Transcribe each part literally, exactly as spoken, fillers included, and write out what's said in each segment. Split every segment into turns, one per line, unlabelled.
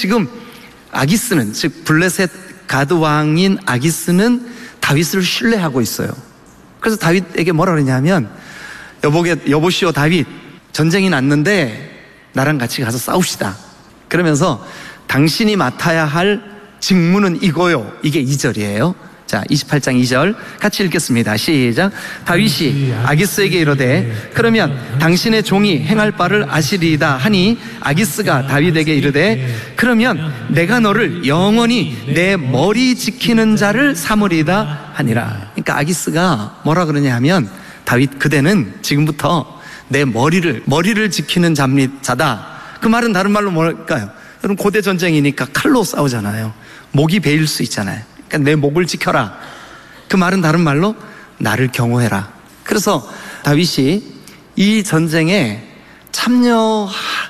지금 아기스는, 즉 블레셋 가드 왕인 아기스는 다윗을 신뢰하고 있어요. 그래서 다윗에게 뭐라 그러냐면, 여보게, 여보시오 다윗, 전쟁이 났는데 나랑 같이 가서 싸웁시다. 그러면서 당신이 맡아야 할 직무는 이거요. 이게 이 절이에요. 자, 이십팔 장 이 절 같이 읽겠습니다. 시작. 다윗이 아기스에게 이르되 그러면 당신의 종이 행할 바를 아시리이다 하니 아기스가 다윗에게 이르되 그러면 내가 너를 영원히 내 머리 지키는 자를 삼으리이다 하니라. 그러니까 아기스가 뭐라 그러냐 하면, 다윗 그대는 지금부터 내 머리를 머리를 지키는 자다. 그 말은 다른 말로 뭘까요? 여러분, 고대 전쟁이니까 칼로 싸우잖아요. 목이 베일 수 있잖아요. 그러니까 내 목을 지켜라. 그 말은 다른 말로 나를 경호해라. 그래서 다윗이 이 전쟁에 참여할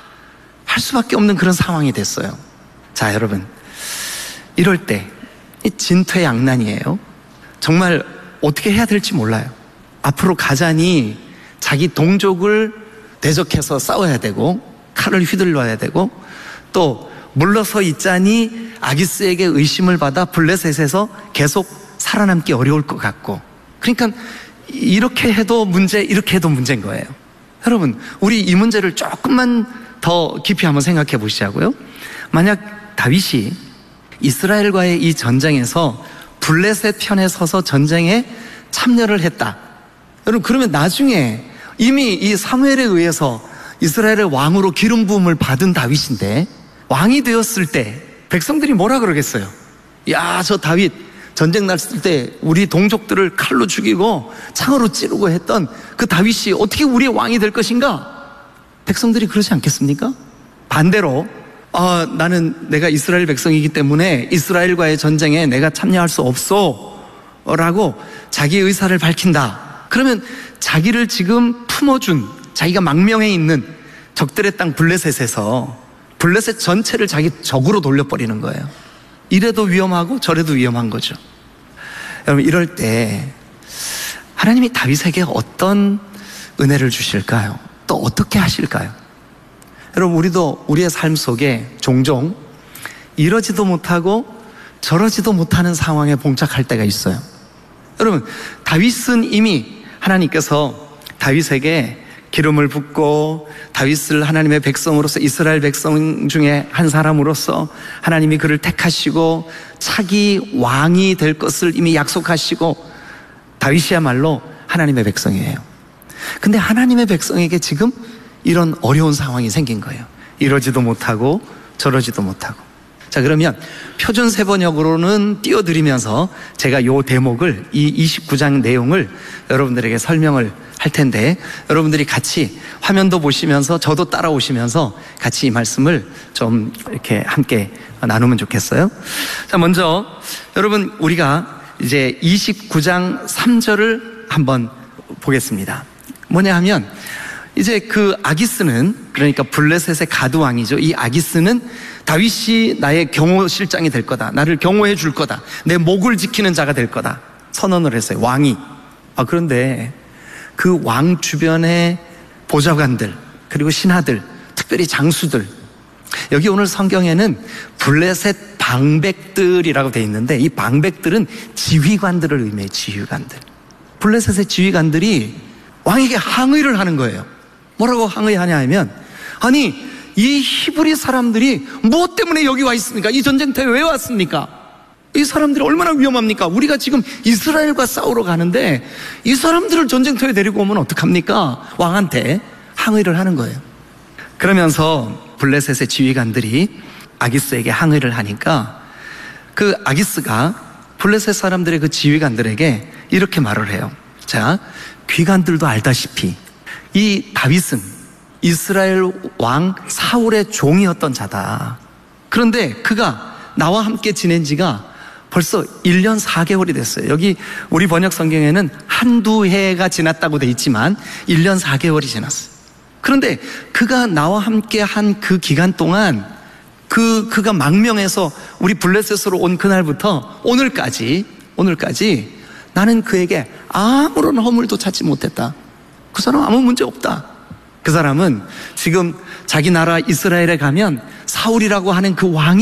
수밖에 없는 그런 상황이 됐어요. 자, 여러분, 이럴 때 진퇴양난이에요. 정말 어떻게 해야 될지 몰라요. 앞으로 가자니 자기 동족을 대적해서 싸워야 되고 칼을 휘둘러야 되고, 또 물러서 있자니 아기스에게 의심을 받아 블레셋에서 계속 살아남기 어려울 것 같고, 그러니까 이렇게 해도 문제, 이렇게 해도 문제인 거예요. 여러분, 우리 이 문제를 조금만 더 깊이 한번 생각해 보시자고요. 만약 다윗이 이스라엘과의 이 전쟁에서 블레셋 편에 서서 전쟁에 참여를 했다, 여러분, 그러면 나중에 이미 이 사무엘에 의해서 이스라엘의 왕으로 기름 부음을 받은 다윗인데, 왕이 되었을 때 백성들이 뭐라 그러겠어요? 야, 저 다윗 전쟁 났을 때 우리 동족들을 칼로 죽이고 창으로 찌르고 했던 그 다윗이 어떻게 우리의 왕이 될 것인가? 백성들이 그러지 않겠습니까? 반대로 아, 나는 내가 이스라엘 백성이기 때문에 이스라엘과의 전쟁에 내가 참여할 수 없어 라고 자기 의사를 밝힌다. 그러면 자기를 지금 품어준, 자기가 망명해 있는 적들의 땅 블레셋에서 블레셋 전체를 자기 적으로 돌려버리는 거예요. 이래도 위험하고 저래도 위험한 거죠. 여러분, 이럴 때 하나님이 다윗에게 어떤 은혜를 주실까요? 또 어떻게 하실까요? 여러분, 우리도 우리의 삶 속에 종종 이러지도 못하고 저러지도 못하는 상황에 봉착할 때가 있어요. 여러분, 다윗은 이미 하나님께서 다윗에게 기름을 붓고 다윗을 하나님의 백성으로서, 이스라엘 백성 중에 한 사람으로서 하나님이 그를 택하시고 차기 왕이 될 것을 이미 약속하시고, 다윗이야말로 하나님의 백성이에요. 근데 하나님의 백성에게 지금 이런 어려운 상황이 생긴 거예요. 이러지도 못하고 저러지도 못하고. 자, 그러면 표준 세번역으로는 띄워드리면서 제가 이 대목을, 이 이십구 장 내용을 여러분들에게 설명을 할 텐데, 여러분들이 같이 화면도 보시면서 저도 따라오시면서 같이 이 말씀을 좀 이렇게 함께 나누면 좋겠어요. 자, 먼저 여러분, 우리가 이제 이십구 장 삼 절을 한번 보겠습니다. 뭐냐 하면, 이제 그 아기스는, 그러니까 블레셋의 가드왕이죠. 이 아기스는 다윗이 나의 경호실장이 될 거다, 나를 경호해 줄 거다, 내 목을 지키는 자가 될 거다 선언을 했어요, 왕이. 아, 그런데 그 왕 주변의 보좌관들, 그리고 신하들, 특별히 장수들, 여기 오늘 성경에는 블레셋 방백들이라고 되어 있는데, 이 방백들은 지휘관들을 의미해요. 지휘관들. 블레셋의 지휘관들이 왕에게 항의를 하는 거예요. 뭐라고 항의하냐 하면, 아니, 이 히브리 사람들이 무엇 때문에 여기 와 있습니까? 이 전쟁터에 왜 왔습니까? 이 사람들이 얼마나 위험합니까? 우리가 지금 이스라엘과 싸우러 가는데 이 사람들을 전쟁터에 데리고 오면 어떡합니까? 왕한테 항의를 하는 거예요. 그러면서 블레셋의 지휘관들이 아기스에게 항의를 하니까, 그 아기스가 블레셋 사람들의 그 지휘관들에게 이렇게 말을 해요. 자, 귀관들도 알다시피 이 다윗은 이스라엘 왕 사울의 종이었던 자다. 그런데 그가 나와 함께 지낸 지가 벌써 일 년 사 개월이 됐어요. 여기 우리 번역 성경에는 한두 해가 지났다고 돼 있지만 일 년 사 개월이 지났어요. 그런데 그가 나와 함께 한 그 기간 동안, 그, 그가 망명해서 우리 블레셋으로 온 그날부터 오늘까지, 오늘까지 나는 그에게 아무런 허물도 찾지 못했다. 그 사람 아무 문제 없다. 그 사람은 지금 자기 나라 이스라엘에 가면 사울이라고 하는 그 왕이